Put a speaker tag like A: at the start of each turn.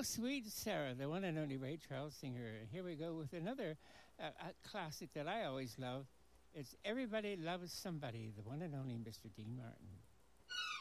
A: sweet, Sarah, the one and only Ray Charles singer. Here we go with another classic that I always love. It's Everybody Loves Somebody, the one and only Mr. Dean Martin.